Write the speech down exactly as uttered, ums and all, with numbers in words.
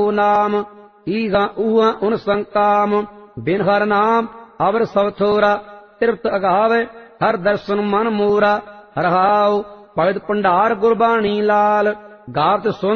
सो नाम, ईगा ऊहा उन संकाम। बिन हर नाम अवर सब थोरा, तृप्त अगावे हर दर्शन मन मोरा। रहाओ भगत भंडार गुरबाणी लाल, गावत सुन